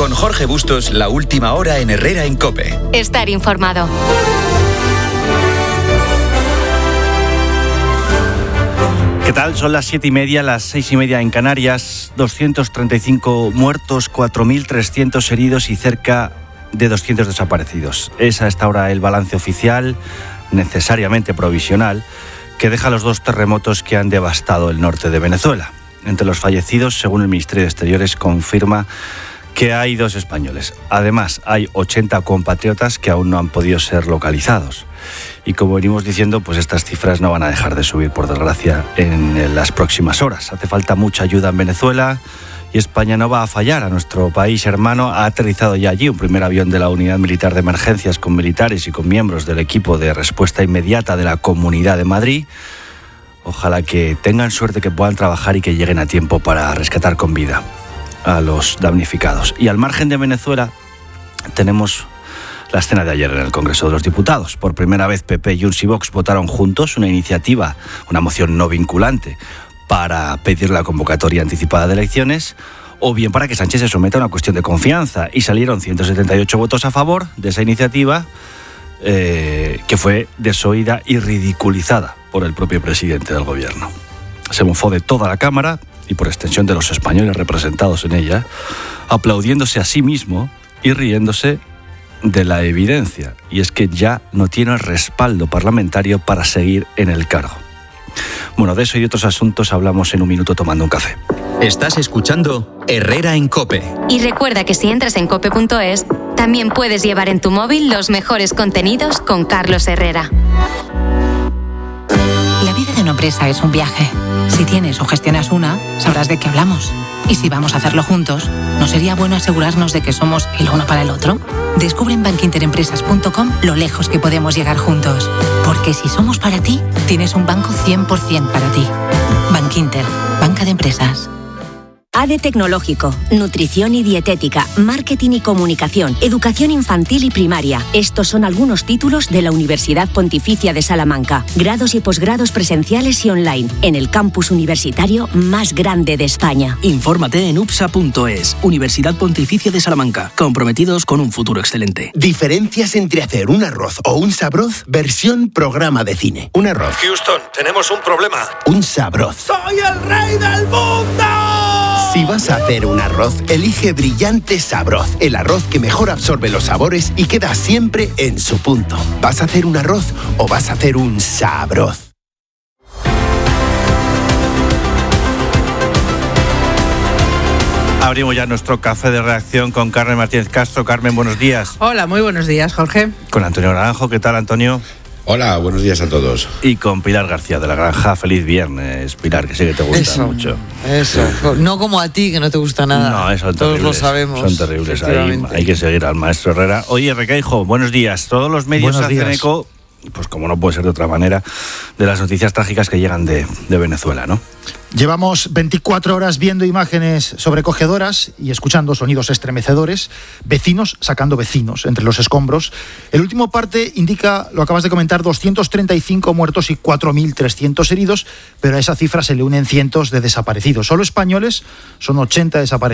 Con Jorge Bustos, la última hora en Herrera en COPE. Estar informado. ¿Qué tal? Son las 7:30, las 6:30 en Canarias. 235 muertos, 4.300 heridos y cerca de 200 desaparecidos. Es a esta hora el balance oficial, necesariamente provisional, que deja los 2 terremotos que han devastado el norte de Venezuela. Entre los fallecidos, según el Ministerio de Exteriores, confirma que hay 2 españoles. Además, hay 80 compatriotas que aún no han podido ser localizados. Y como venimos diciendo, pues estas cifras no van a dejar de subir, por desgracia, en las próximas horas. Hace falta mucha ayuda en Venezuela y España no va a fallar. A nuestro país hermano ha aterrizado ya allí un primer avión de la Unidad Militar de Emergencias con militares y con miembros del equipo de respuesta inmediata de la Comunidad de Madrid. Ojalá que tengan suerte, que puedan trabajar y que lleguen a tiempo para rescatar con vida a los damnificados. Y al margen de Venezuela tenemos la escena de ayer en el Congreso de los Diputados. Por primera vez PP, Junts y Vox votaron juntos una iniciativa, una moción no vinculante, para pedir la convocatoria anticipada de elecciones, o bien para que Sánchez se someta a una cuestión de confianza. Y salieron 178 votos a favor de esa iniciativa, que fue desoída y ridiculizada por el propio presidente del gobierno. Se mofó de toda la Cámara y por extensión de los españoles representados en ella, aplaudiéndose a sí mismo y riéndose de la evidencia, y es que ya no tiene respaldo parlamentario para seguir en el cargo. Bueno, de eso y de otros asuntos hablamos en un minuto tomando un café. Estás escuchando Herrera en COPE. Y recuerda que si entras en cope.es, también puedes llevar en tu móvil los mejores contenidos con Carlos Herrera. La vida de una empresa es un viaje. Si tienes o gestionas una, sabrás de qué hablamos. Y si vamos a hacerlo juntos, ¿no sería bueno asegurarnos de que somos el uno para el otro? Descubre en bankinterempresas.com lo lejos que podemos llegar juntos. Porque si somos para ti, tienes un banco 100% para ti. Bankinter, banca de empresas. ADE Tecnológico, Nutrición y Dietética, Marketing y Comunicación, Educación Infantil y Primaria. Estos son algunos títulos de la Universidad Pontificia de Salamanca. Grados y posgrados presenciales y online, en el campus universitario más grande de España. Infórmate en upsa.es, Universidad Pontificia de Salamanca, comprometidos con un futuro excelente. Diferencias entre hacer un arroz o un sabroz, versión programa de cine. Un arroz. Houston, tenemos un problema. Un sabroz. ¡Soy el rey del mundo! Si vas a hacer un arroz, elige Brillante Sabroz, el arroz que mejor absorbe los sabores y queda siempre en su punto. ¿Vas a hacer un arroz o vas a hacer un sabroz? Abrimos ya nuestro café de reacción con Carmen Martínez Castro. Carmen, buenos días. Hola, muy buenos días, Jorge. Con Antonio Naranjo. ¿Qué tal, Antonio? Hola, buenos días a todos. Y con Pilar García de la Granja. Feliz viernes, Pilar, que sé que te gusta mucho. Eso, no como a ti, que no te gusta nada. No, eso son todos terribles, lo sabemos. Son terribles, hay que seguir al maestro Herrera. Oye, Requeijo, buenos días. Todos los medios hacen eco, pues como no puede ser de otra manera, de las noticias trágicas que llegan de Venezuela, ¿no? Llevamos 24 horas viendo imágenes sobrecogedoras y escuchando sonidos estremecedores, vecinos sacando vecinos entre los escombros. El último parte indica, lo acabas de comentar, 235 muertos y 4.300 heridos, pero a esa cifra se le unen cientos de desaparecidos. Solo españoles son 80 desaparecidos.